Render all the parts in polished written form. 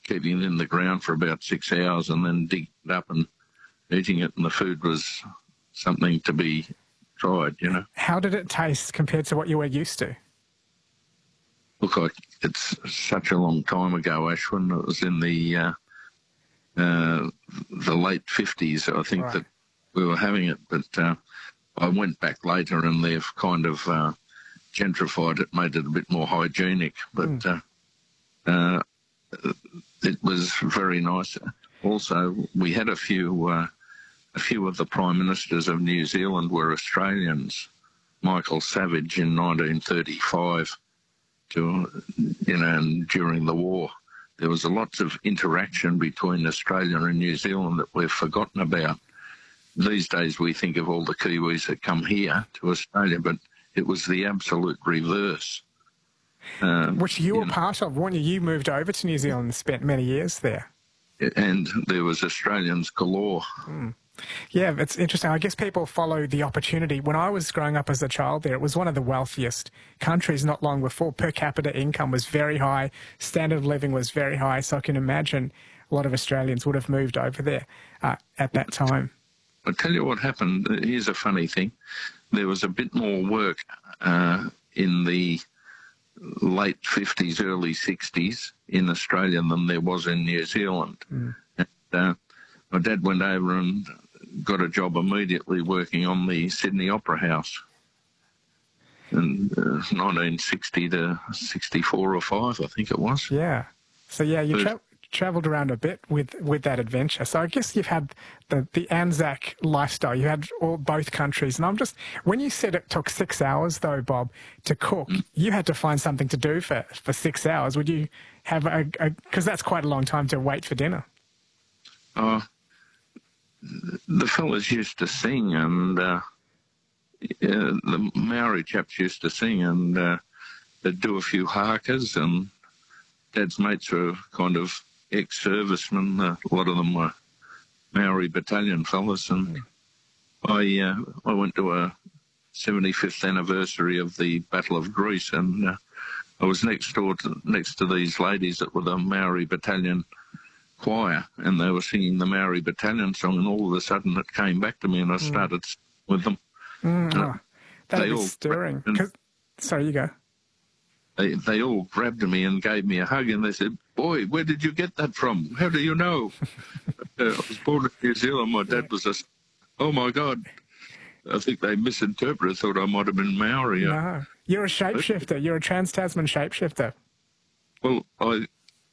keeping it in the ground for about 6 hours and then digging it up and eating it, and the food was something to be tried, you know. How did it taste compared to what you were used to? Look, it's such a long time ago, Ashwin. It was in the late 50s, I think, right, that we were having it. But I went back later and they've kind of gentrified it, made it a bit more hygienic. But it was very nice. Also, we had a few of the Prime Ministers of New Zealand were Australians. Michael Savage in 1935, and during the war. There was lots of interaction between Australia and New Zealand that we've forgotten about. These days we think of all the Kiwis that come here to Australia, but it was the absolute reverse. Which you were part of, weren't you? You moved over to New Zealand and spent many years there. And there was Australians galore. Yeah, it's interesting. I guess people follow the opportunity. When I was growing up as a child there, it was one of the wealthiest countries not long before. Per capita income was very high, standard of living was very high, so I can imagine a lot of Australians would have moved over there at that time. I'll tell you what happened. Here's a funny thing. There was a bit more work in the late 50s, early 60s in Australia than there was in New Zealand. And, my dad went over and got a job immediately working on the Sydney Opera House in 1960 to 64 or 5, I think it was. Yeah. So, yeah, you travelled around a bit with that adventure. So I guess you've had the Anzac lifestyle. You had both countries. And when you said it took 6 hours, though, Bob, to cook, you had to find something to do for 6 hours. Would you have because that's quite a long time to wait for dinner. The fellas used to sing, and the Maori chaps used to sing, and they'd do a few hakas, and Dad's mates were kind of ex-servicemen. A lot of them were Maori battalion fellas, and I went to a 75th anniversary of the Battle of Greece, and I was next to these ladies that were the Maori battalion choir, and they were singing the Maori battalion song, and all of a sudden it came back to me, and I started with them. That is stirring. Sorry, you go. They all grabbed me and gave me a hug, and they said, "Boy, where did you get that from? How do you know?" I was born in New Zealand. My dad was oh my God. I think they misinterpreted, thought I might have been Maori. No, you're a shapeshifter. You're a Trans-Tasman shapeshifter. Well, I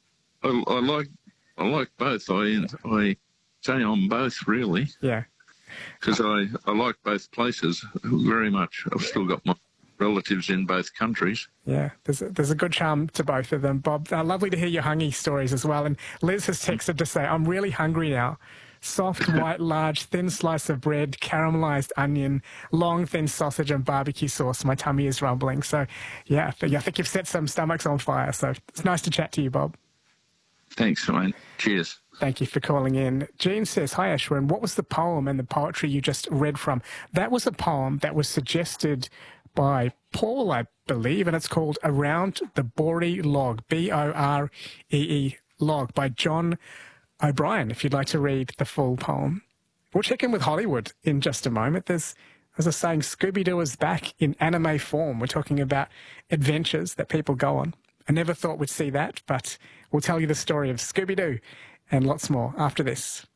like both. I say I'm both, really. Yeah. Because I like both places very much. I've still got my relatives in both countries. Yeah, there's a good charm to both of them, Bob. Lovely to hear your hungry stories as well. And Liz has texted to say, I'm really hungry now. Soft, white, large, thin slice of bread, caramelised onion, long, thin sausage and barbecue sauce. My tummy is rumbling. So, yeah, I think you've set some stomachs on fire. So it's nice to chat to you, Bob. Thanks, mate. Cheers. Thank you for calling in. Jean says, hi, Ashwin. What was the poem and the poetry you just read from? That was a poem that was suggested by Paul, I believe, and it's called Around the Boree Log, B-O-R-E-E log, by John O'Brien, if you'd like to read the full poem. We'll check in with Hollywood in just a moment. There's, as I was saying, Scooby-Doo is back in anime form. We're talking about adventures that people go on. I never thought we'd see that, but we'll tell you the story of Scooby-Doo and lots more after this.